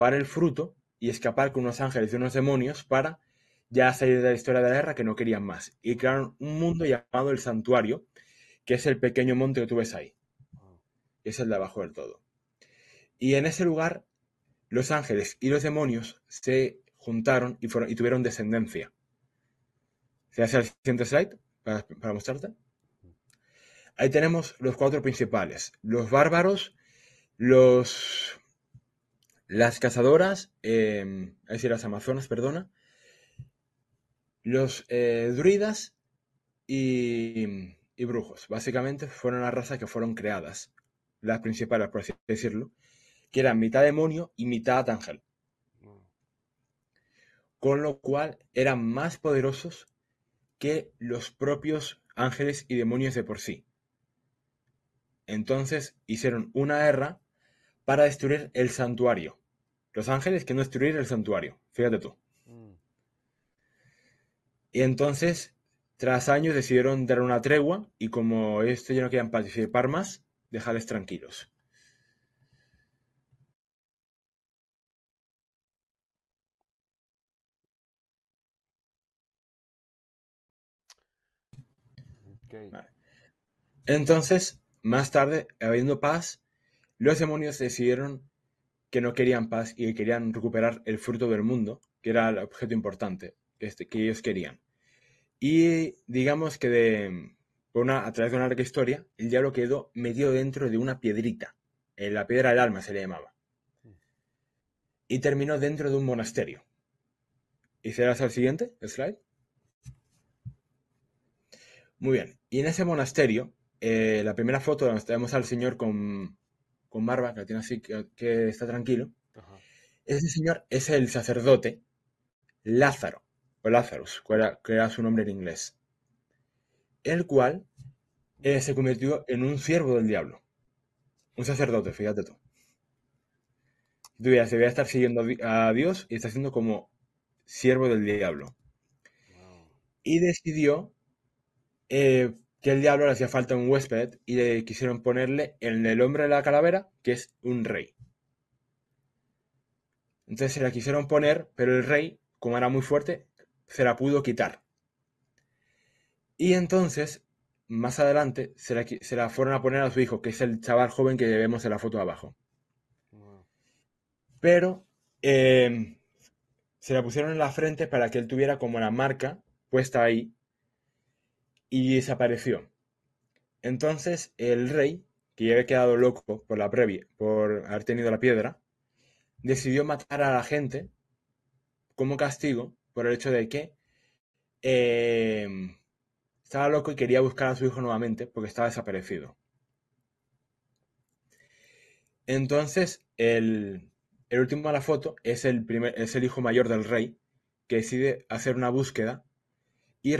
el fruto y escapar con unos ángeles y unos demonios para ya salir de la historia de la guerra que no querían más. Y crearon un mundo llamado el Santuario, que es el pequeño monte que tú ves ahí. Es el de abajo del todo. Y en ese lugar, los ángeles y los demonios se juntaron y tuvieron descendencia. ¿Se hace el siguiente slide para mostrarte? Ahí tenemos los cuatro principales. Los bárbaros, los las cazadoras, es decir, las amazonas, perdona, los druidas y brujos. Básicamente fueron las razas que fueron creadas, las principales, por así decirlo, que eran mitad demonio y mitad ángel. Con lo cual eran más poderosos que los propios ángeles y demonios de por sí. Entonces hicieron una guerra para destruir el santuario. Los ángeles quieren destruir el santuario, fíjate tú. Y entonces, tras años, decidieron dar una tregua y como esto ya no querían participar más, dejarles tranquilos. Ok. Vale. Entonces, más tarde, habiendo paz, los demonios decidieron que no querían paz y que querían recuperar el fruto del mundo, que era el objeto importante que ellos querían. Y digamos que a través de una larga historia, el diablo quedó metido dentro de una piedrita. La piedra del alma se le llamaba. Y terminó dentro de un monasterio. ¿Y serás al siguiente slide? Muy bien. Y en ese monasterio, la primera foto donde vemos al señor con barba, que tiene así, que está tranquilo. Ajá. Ese señor es el sacerdote Lázaro, o Lazarus, que era su nombre en inglés. El cual se convirtió en un siervo del diablo. Un sacerdote, fíjate tú. Tú ya se debe estar siguiendo a Dios y está siendo como siervo del diablo. Wow. Y decidió que el diablo le hacía falta un huésped y le quisieron ponerle en el hombre de la calavera, que es un rey. Entonces se la quisieron poner, pero el rey, como era muy fuerte, se la pudo quitar. Y entonces, más adelante, se la fueron a poner a su hijo, que es el chaval joven que vemos en la foto de abajo. Wow. Pero se la pusieron en la frente para que él tuviera como la marca puesta ahí y desapareció. Entonces el rey, que ya había quedado loco por la previa, por haber tenido la piedra, decidió matar a la gente como castigo por el hecho de que eh, estaba loco y quería buscar a su hijo nuevamente porque estaba desaparecido. Entonces el último de la foto es el hijo mayor del rey que decide hacer una búsqueda y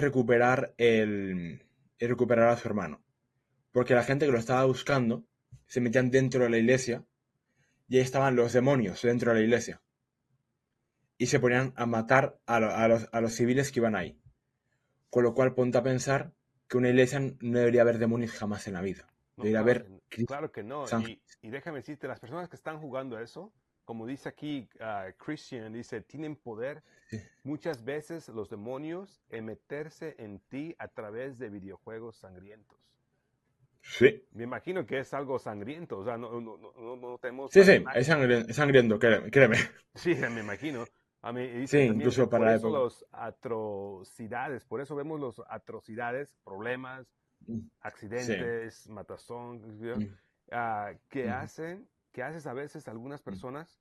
y recuperar a su hermano. Porque la gente que lo estaba buscando se metían dentro de la iglesia y ahí estaban los demonios dentro de la iglesia. Y se ponían a matar a los civiles que iban ahí. Con lo cual ponte a pensar que una iglesia no debería haber demonios jamás en la vida. No, Debería haber claro que no. Y déjame decirte, las personas que están jugando eso, como dice aquí Christian, dice, tienen poder muchas veces los demonios en meterse en ti a través de videojuegos sangrientos. Sí. Me imagino que es algo sangriento, o sea, no tenemos Sí, las sí, imágenes. es sangriento, créeme. Sí, me imagino. A mí Sí, dice también, incluso para por la eso época. los atrocidades, por eso vemos los atrocidades, problemas, Sí. accidentes, matazón, Mm, que mm, que haces a veces algunas mm, personas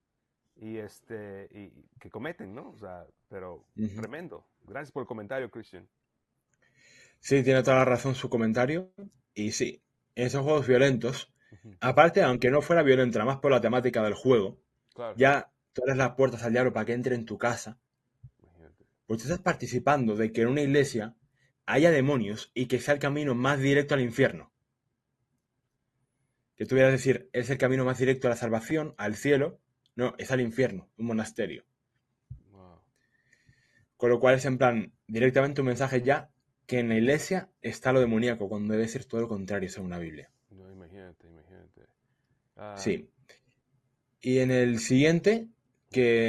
y que cometen, ¿no? O sea, pero mm. tremendo. Gracias por el comentario, Christian. Sí, tiene toda la razón su comentario. Y sí, en esos juegos violentos, Ujú. aparte, aunque no fuera violento, nada más por la temática del juego, Claro, ya tú abres las puertas al diablo para que entre en tu casa. imagínate. Pues tú estás participando de que en una iglesia haya demonios y que sea el camino más directo al infierno. Que tú vieras decir, es el camino más directo a la salvación, al cielo. No, es al infierno, un monasterio. Wow. Con lo cual es en plan, directamente un mensaje ya que en la iglesia está lo demoníaco, cuando debe ser todo lo contrario según la Biblia. No, imagínate, imagínate. Ah, Sí. Y en el siguiente que